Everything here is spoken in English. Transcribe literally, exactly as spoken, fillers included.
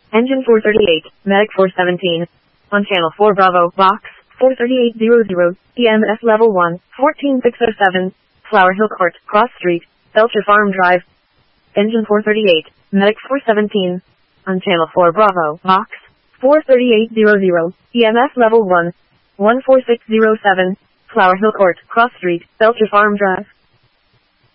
Engine four thirty-eight, Medic four seventeen. On Channel four Bravo, Box four thirty-eight hundred, E M S Level one, fourteen six oh seven, Flower Hill Court, Cross Street, Belcher Farm Drive. Engine four thirty-eight, Medic four seventeen. On Channel four Bravo, Box four thirty-eight hundred, E M S Level one, one four six oh seven, Flower Hill Court, Cross Street, Belcher Farm Drive.